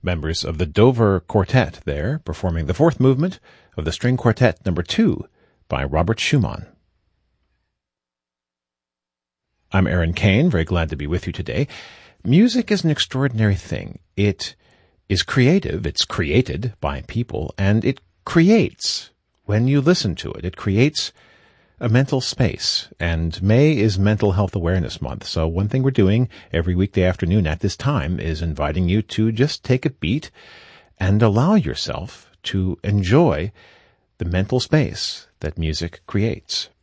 members of the Dover Quartet there, performing the fourth movement of the String Quartet No. 2 by Robert Schumann. I'm Aaron Kane, very glad to be with you today. Music is an extraordinary thing. It is creative, it's created by people, and it creates when you listen to it. It creates a mental space, and May is Mental Health Awareness Month. So one thing we're doing every weekday afternoon at this time is inviting you to just take a beat and allow yourself to enjoy the mental space that music creates.